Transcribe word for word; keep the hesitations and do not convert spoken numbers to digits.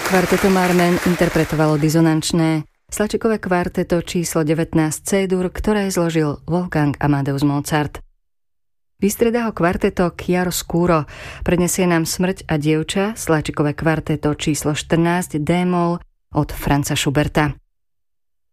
Kvarteto Marmen interpretovalo dizonančné Slačikové kvarteto číslo devätnásť C-dur, ktoré zložil Wolfgang Amadeus Mozart. Vystrieda ho kvarteto Chiaroscuro, prednesie nám Smrť a dievča, Slačikové kvarteto číslo štrnásť D-moll od Franza Schuberta.